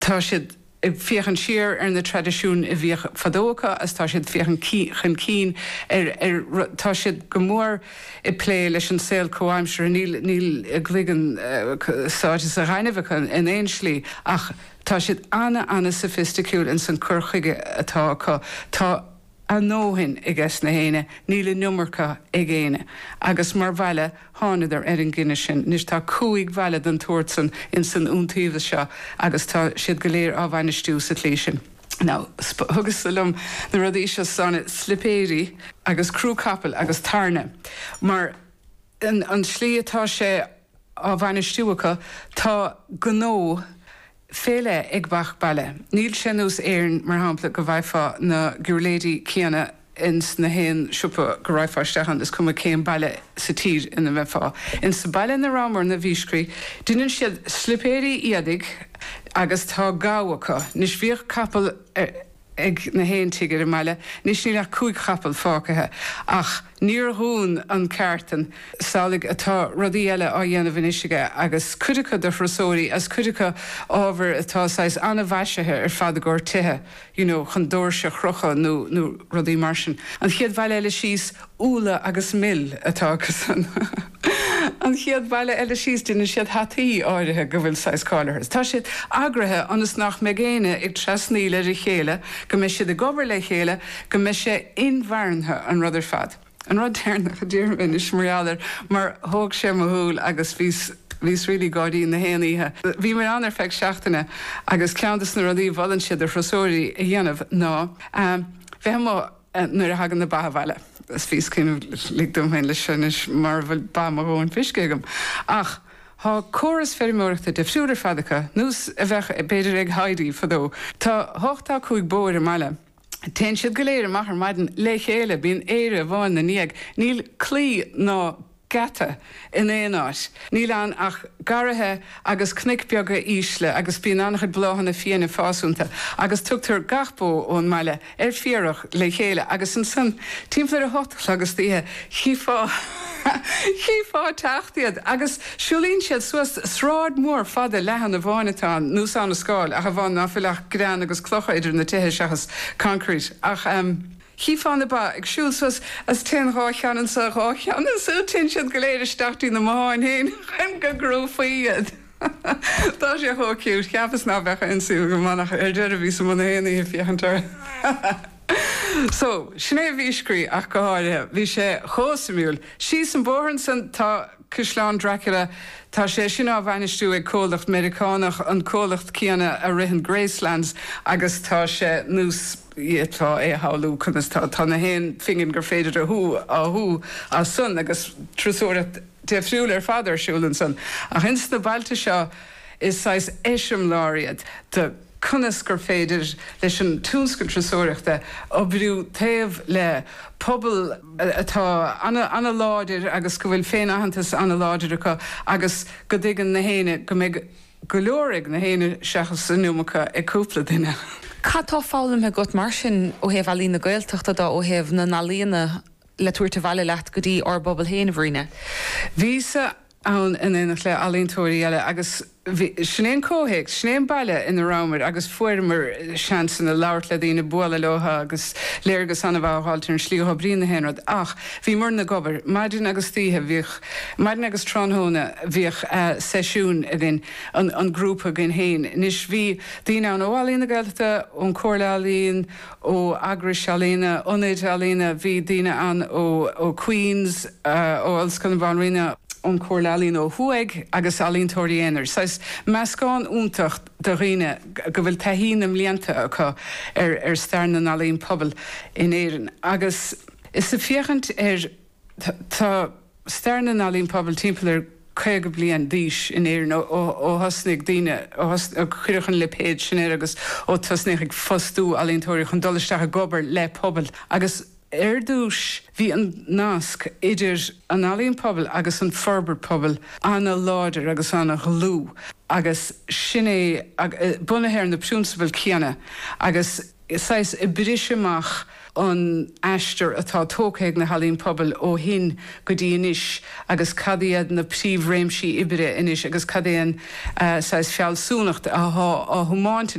tá siad fiochan siar na tradiisiún I bhíoh fadócha as tá siad fiochan chun cín tá siad go mór I plé leis an saoil comhaimseir níl gluigean sáitis a reinmhechan in éon slí ach tá siad anna sophisticiúil in san curchaige atá acu tá an nóhin I gceist na héine níl nummarcha ag géine agus mar bhaile tháinar an gine sin níos tá cúig bhaile den tuairtsan in san úntaomh seo agus tá siad go léir á bhainistú sa tlí sin. Now, thugus lum na rudí seo sanna slipéirí agus crúcapal agus tarna mar an slí atá sé á bhainistúacha tá gnó féle ag bach baile. Níl senús éirn mar hampla go bhaidfá na gurléidí céanna ins na héin siúpa go raibhfáisteachan is cuma céim baile sa tír ina bheitfá. In sa baile na rámar na bhíscrí, duine siad slipéirí iadig agus tá gáhacha, níos bhíoh capal ag na héin tigar meile, níos níl cúig chapal fácathe ach níor hún an ceartan sálig atá rudí eile á dhéanamh inisige agus cuideacha de frasóirí as cuideacha ábhar atá sais anna bhaisithe fad a gcóir tithe, chun dóir se chrocha nó rudí mar sin. An chiad bhaile eile síos úla agus mill atá san. An chiad baile eile síos duine siad hataí áirithe go bhfuil sais cáilithas. Tá siad agrathe anas nach me géine ag trasníile I chéile, go mé siad a gobar le chéile, go mé sé inmharnthe an rudidir fad. An rud tearnach a ddíirmin is marialar, mar thóg sé mothúil agus vís rilí gádaí na héanaíthe. Bhí mar anar feic seachtainna agus ceantas na rudí bhalann siad a frasóirí a dhéanamh ná. Bheith nuair a hagan na bathbhaile. As fís cinn ligdom hen le sin is mar bhfuil ba mar gáin fiscéigem. Ach, há choras ferimóireachta de friúidir fadacha, nús a bheith beidir ag haidí fadó. Tá 8 chuig bóir meile. Ten siad go léir amach maidin le chéile bíon éire bháin na níag, níl clí ná gata in éonáis. Níl an ach garathe agus cnicbeaga ísle agus bíon annachad bláhanna fianna fásúnta agus tugtar gachbó ón meile fiarach le chéile agus an san tímplar a hot agus títhe chiá teachtaíad agus siúlín siad suas sráid mór fada lehan na bháinetá nús an na scáil a bháin náfilach gran agus clocha idir na tithe seachas concrete ach Chiána ba ag siúil suas as 10 rácheanan sa rácheanan sa tin siad go léir startí na máin héin chun go grófaíiad. Tá sé thóciúd ceapas ná bhecha insú go manach deirbhí sa mna héanaí fiochantar. So, sinné bhíscrí ach go háirithe, bhí sé chósamúil. Sí san bóthain san tá Cúisleán Dracula tá sé sin á bhainistú ag cólacht Americánach an cólacht cíanna a rihan Gracelands agus tá sé nús tá háú chunas tá na héin fingin gur féidir athú a sun agus trúsúireacht defriúil fadar siúlann san. A hins na bailta seo is sais éisiom láiriad de cunas gur féidir leis an túnscoil trasúireachta ó bhrú taobh le pobl atá anna láidir agus go bhfuil féin ahantas anna láidir acu agus go dtigan na héine go méid go leoraigh na héine seachas san nuamacha ag cúpla duine. Catá fálam a got mar sin ó héh alína gailteachta dá ó héh na nalíana le tuairta bhaile leat go dtí ar bobbal héana bhríne. Vísa ann in éach le alíntóirí eile agus snéon cóhéic, snéon baile ina rámar agus fuirmar seansan na labhart le dtína buala lotha agus léirgus anna bháiltar an slíotha brína héanrad ach bhí mar na gobar, maidin agus títhe bhíoh, maidin agus tránthóna bhíoh seisiún a gin an grúpa gin héin. Nis bhí daoine an óálína gailta ón Corlálín ó Agris Alína, Onid Alína, bhí daoine an ó Queens ó Alscan Bhanrina an Corlálín ó Huaig agus alíntóirí éanair. Sais meascáin úntacht do riine go bhfuil taihíanam líanta acu ar stairn an alín pobl in éireann. Agus is sa fiachant tá stairn an alín pobl timpeall chuige blian díis in éireann ó hasnig daoine ó chuirichan le péid sin agus ó tasnig ag fostú alíntóirí chun dolisteach a gobar le pobl agus dúis bhí an nasc idir an alíon pobl agus an forbar pobl anna láidir agus anna glú agus sinné bunathéir na priúnsabal céanna agus sais I briseach an eisteir atá tóchéag na halín pobl ó hin go dtí inis agus cadíad na príomhréimsí ibre inis agus cadéan sais feallsúnacht a humáinte